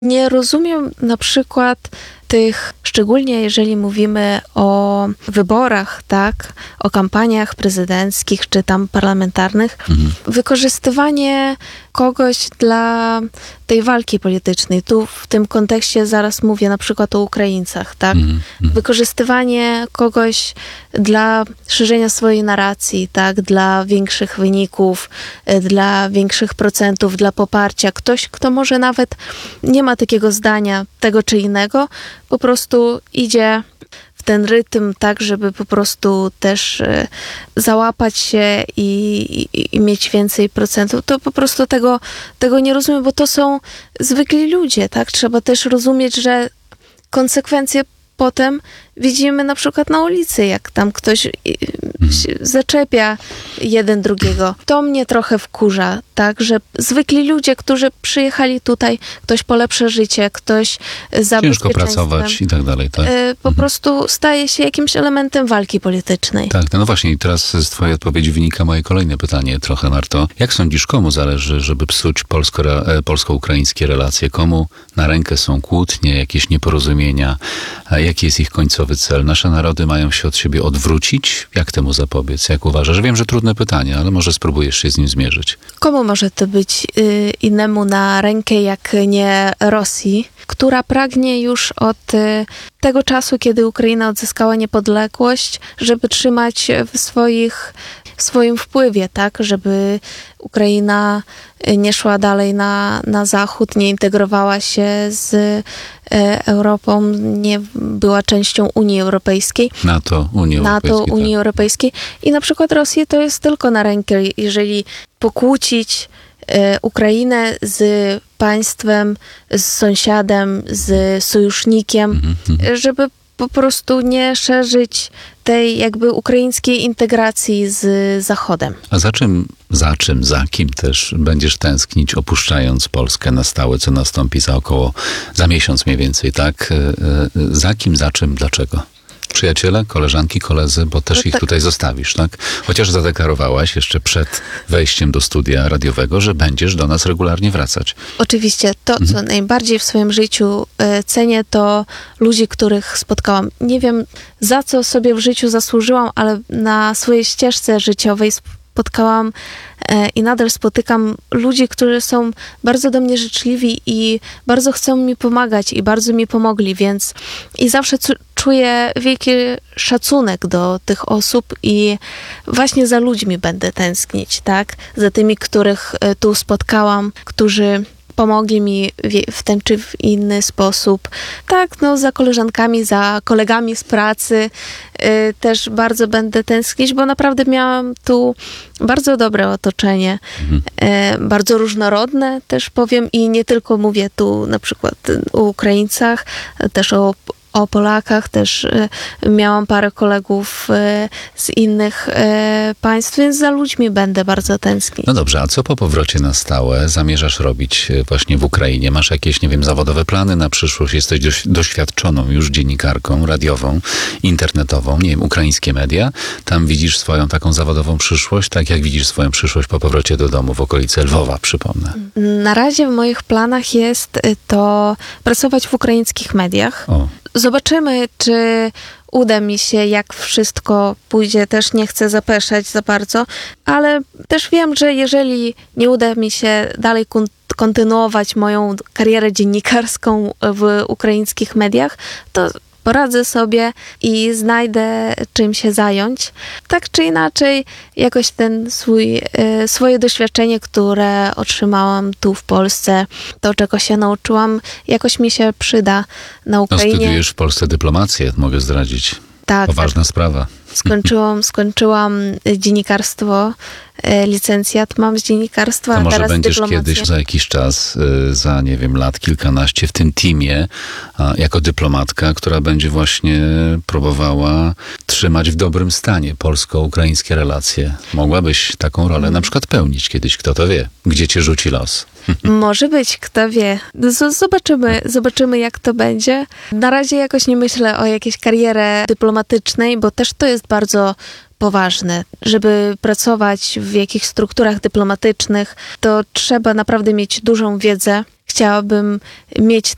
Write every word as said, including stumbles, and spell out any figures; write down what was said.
Nie rozumiem na przykład tych, szczególnie jeżeli mówimy o wyborach, tak, o kampaniach prezydenckich czy tam parlamentarnych, mhm. wykorzystywanie kogoś dla tej walki politycznej. Tu w tym kontekście zaraz mówię na przykład o Ukraińcach, tak? Mhm. Wykorzystywanie kogoś dla szerzenia swojej narracji, tak, dla większych wyników, dla większych procentów, dla poparcia. Ktoś, kto może nawet nie ma takiego zdania tego czy innego, po prostu idzie w ten rytm tak, żeby po prostu też e, załapać się i, i, i mieć więcej procentów. To po prostu tego, tego nie rozumiem, bo to są zwykli ludzie, tak? Trzeba też rozumieć, że konsekwencje potem widzimy na przykład na ulicy, jak tam ktoś zaczepia jeden drugiego. To mnie trochę wkurza, tak, że zwykli ludzie, którzy przyjechali tutaj, ktoś po lepsze życie, ktoś za ciężko pracować i tak dalej, tak? Po mhm. prostu staje się jakimś elementem walki politycznej. Tak, no właśnie i teraz z twojej odpowiedzi wynika moje kolejne pytanie trochę, Marto. Jak sądzisz, komu zależy, żeby psuć polsko, polsko-ukraińskie relacje? Komu na rękę są kłótnie, jakieś nieporozumienia? A jaki jest ich końcowy cel? Nasze narody mają się od siebie odwrócić? Jak temu zapobiec? Jak uważasz? Wiem, że trudne pytanie, ale może spróbujesz się z nim zmierzyć. Komu może to być y, innemu na rękę, jak nie Rosji, która pragnie już od y, tego czasu, kiedy Ukraina odzyskała niepodległość, żeby trzymać w swoich, w swoim wpływie, tak? Żeby Ukraina nie szła dalej na, na zachód, nie integrowała się z e, Europą, nie była częścią Unii Europejskiej. NATO, Unii Europejskiej. NATO, Unii tak. Europejskiej. I na przykład Rosji to jest tylko na rękę, jeżeli pokłócić e, Ukrainę z państwem, z sąsiadem, z sojusznikiem, mm-hmm. żeby po prostu nie szerzyć tej jakby ukraińskiej integracji z Zachodem. A za czym, za czym, za kim też będziesz tęsknić, opuszczając Polskę na stałe, co nastąpi za około, za miesiąc mniej więcej, tak? Za kim, za czym, dlaczego? Przyjaciele, koleżanki, koledzy, bo też no ich tak. tutaj zostawisz, tak? Chociaż zadeklarowałaś jeszcze przed wejściem do studia radiowego, że będziesz do nas regularnie wracać. Oczywiście. To, mhm. co najbardziej w swoim życiu e, cenię, to ludzi, których spotkałam. Nie wiem, za co sobie w życiu zasłużyłam, ale na swojej ścieżce życiowej spotkałam e, i nadal spotykam ludzi, którzy są bardzo do mnie życzliwi i bardzo chcą mi pomagać i bardzo mi pomogli, więc i zawsze c- czuję wielki szacunek do tych osób i właśnie za ludźmi będę tęsknić, tak? Za tymi, których e, tu spotkałam, którzy pomogli mi w ten czy w inny sposób. Tak, no za koleżankami, za kolegami z pracy yy, też bardzo będę tęsknić, bo naprawdę miałam tu bardzo dobre otoczenie, mhm. yy, bardzo różnorodne też powiem i nie tylko mówię tu na przykład o Ukraińcach, też o o Polakach, też y, miałam parę kolegów y, z innych y, państw, więc za ludźmi będę bardzo tęsknić. No dobrze, a co po powrocie na stałe zamierzasz robić właśnie w Ukrainie? Masz jakieś, nie wiem, zawodowe plany na przyszłość? Jesteś doś, doświadczoną już dziennikarką radiową, internetową, nie wiem, ukraińskie media. Tam widzisz swoją taką zawodową przyszłość, tak jak widzisz swoją przyszłość po powrocie do domu w okolicy Lwowa, przypomnę. Na razie w moich planach jest to pracować w ukraińskich mediach. O. Zobaczymy, czy uda mi się, jak wszystko pójdzie. Też nie chcę zapeszać za bardzo, ale też wiem, że jeżeli nie uda mi się dalej kon- kontynuować moją karierę dziennikarską w ukraińskich mediach, to poradzę sobie i znajdę czym się zająć. Tak czy inaczej, jakoś ten swój, y, swoje doświadczenie, które otrzymałam tu w Polsce, to czego się nauczyłam, jakoś mi się przyda na Ukrainie. No, studiujesz w Polsce dyplomację, mogę zdradzić. Tak. Poważna tak. sprawa. Skończyłam, skończyłam dziennikarstwo, licencjat mam z dziennikarstwa, to a może teraz będziesz dyplomację. kiedyś za jakiś czas, za nie wiem, lat kilkanaście w tym teamie, jako dyplomatka, która będzie właśnie próbowała trzymać w dobrym stanie polsko-ukraińskie relacje. Mogłabyś taką rolę hmm. na przykład pełnić kiedyś, kto to wie, gdzie cię rzuci los. Może być, kto wie. Z- zobaczymy, zobaczymy jak to będzie. Na razie jakoś nie myślę o jakiejś karierze dyplomatycznej, bo też to jest bardzo poważne. Żeby pracować w jakichś strukturach dyplomatycznych, to trzeba naprawdę mieć dużą wiedzę. Chciałabym mieć